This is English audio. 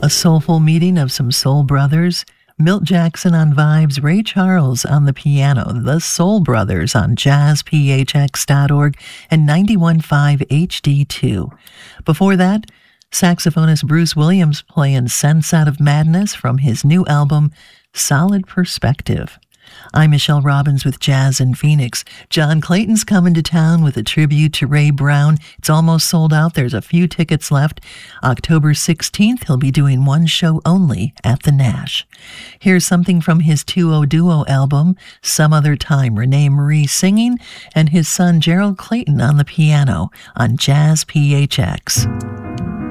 A soulful meeting of some soul brothers. Milt Jackson on vibes, Ray Charles on the piano, the Soul Brothers on jazzphx.org and 91.5 HD2. Before that, saxophonist Bruce Williams playing Sense Out of Madness from his new album, Solid Perspective. I'm Michelle Robbins with Jazz in Phoenix. John Clayton's coming to town with a tribute to Ray Brown. It's almost sold out. There's a few tickets left. October 16th, he'll be doing one show only at the Nash. Here's something from his 2-0 duo album, Some Other Time, Renee Marie singing, and his son Gerald Clayton on the piano on Jazz PHX.